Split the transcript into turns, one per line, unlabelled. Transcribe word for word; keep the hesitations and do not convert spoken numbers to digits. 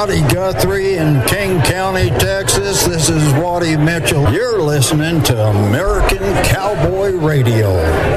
Howdy, Guthrie in King County, Texas. This is Waddy Mitchell. You're listening to American Cowboy Radio.